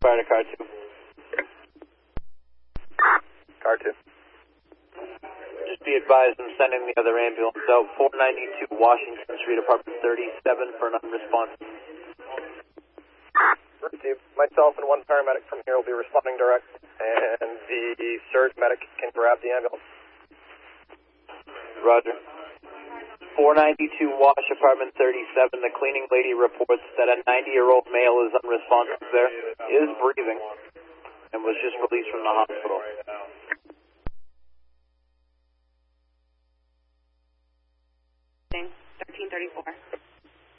fire to car 2. Car 2. Just be advised, I'm sending the other ambulance out, 492 Washington Street, apartment 37 for an unresponsive. Received. Myself and one paramedic from here will be responding direct, and the surge medic can grab the ambulance. Roger. 492 Wash, apartment 37. The cleaning lady reports that a 90-year-old male is unresponsive there, is breathing, and was just released from the hospital. 1334.